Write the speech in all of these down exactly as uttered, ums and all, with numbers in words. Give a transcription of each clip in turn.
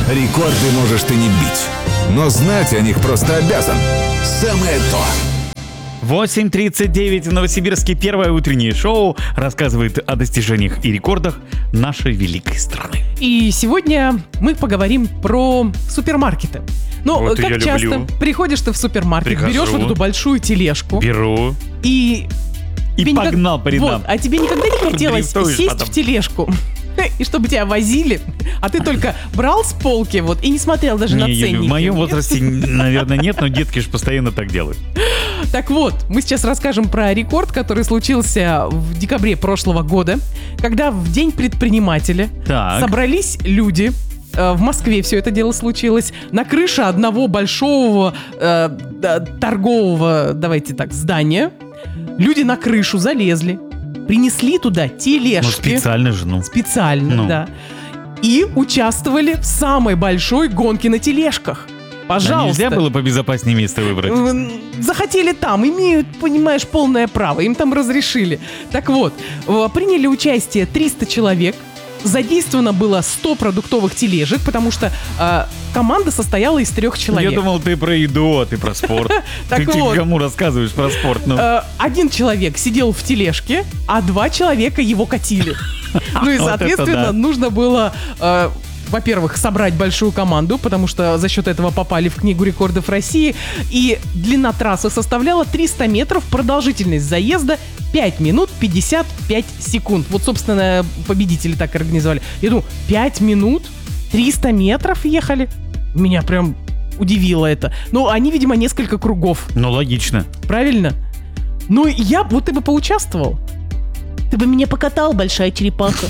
Рекорды можешь ты не бить, но знать о них просто обязан. Самое то. восемь тридцать девять в Новосибирске. Первое утреннее шоу рассказывает о достижениях и рекордах нашей великой страны. И сегодня мы поговорим про супермаркеты. Ну, Вот как я часто люблю. приходишь ты в супермаркет, Прихожу. берешь вот эту большую тележку Беру и... и тебе никак- погнал по рядам. Вот, а тебе никогда не хотелось Дрифтуешь сесть потом. в тележку? И чтобы тебя возили, а ты только брал с полки вот и не смотрел даже на Не, Юля, ценники. в моем Нет? возрасте, наверное, нет, но детки же постоянно так делают. Так вот, мы сейчас расскажем про рекорд, который случился в декабре прошлого года, когда в День предпринимателя Так. собрались люди. э, В Москве все это дело случилось. На крыше одного большого э, да, торгового, давайте так, здания. Люди на крышу залезли, принесли туда тележки. Ну, специально же, ну. Специально, Ну. да. И участвовали в самой большой гонке на тележках. А Пожалуйста. нельзя было побезопаснее место выбрать? М, Захотели там, имеют, понимаешь, полное право, им там разрешили. Так вот, э, приняли участие триста человек, задействовано было сто продуктовых тележек, потому что э, команда состояла из трех человек. Я думал, ты про еду, а ты про спорт. Так Ты ты вот. кому рассказываешь про спорт? Ну, Э, Один человек сидел в тележке, а два человека его катили. Ну и, Вот это соответственно, да. нужно было... э, во-первых, собрать большую команду, потому что за счет этого попали в Книгу рекордов России. И длина трассы составляла триста метров, продолжительность заезда пять минут пятьдесят пять секунд. Вот, собственно, победители так организовали. Я думаю, пять минут, триста метров ехали? Меня прям удивило это. Ну, они, видимо, несколько кругов. ну логично. Правильно? Ну, я, вот ты бы поучаствовал. Ты бы меня покатал, большая черепаха.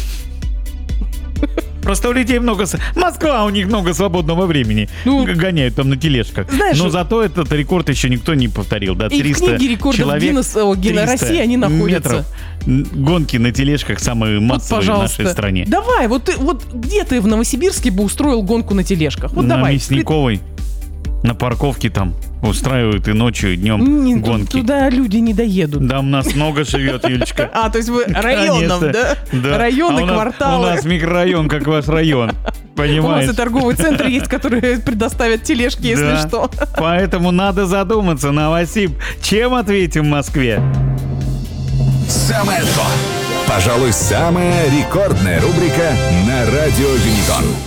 Просто у людей много... с- Москва, у них много свободного времени. Ну, Г- гоняют там на тележках. знаешь, Но зато этот рекорд еще никто не повторил. Да, И в триста книге рекордов человек, Гиннесса, о, Гинна- триста России они находятся. метров. Н- Гонки на тележках самые Вот, массовые в пожалуйста. нашей стране. Давай, вот, ты, вот где ты в Новосибирске бы устроил гонку на тележках? Вот на давай. Мясниковой, на парковке там устраивают и ночью, и днем Не, ту- гонки. Туда люди не доедут. Да, у нас много живет, Юлечка. А, то есть вы районом, Конечно. да? Да. Районы, А у нас- кварталы. У нас микрорайон, как ваш район. У нас Понимаешь? и торговые центры есть, которые предоставят тележки, если Да. что. Поэтому надо задуматься, Новосиб, чем ответим в Москве? Самое то. Пожалуй, самая рекордная рубрика на радио Юникон.